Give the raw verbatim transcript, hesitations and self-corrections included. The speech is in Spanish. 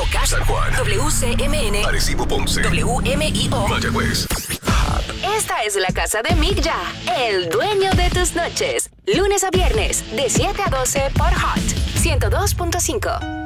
Zacatecas, San Juan, W C M N, Arecibo, Ponce, W M I O, Mayagüez. Esta es la casa de Mick Ya, el dueño de tus noches. Lunes a viernes, de siete a doce por Hot ciento dos punto cinco.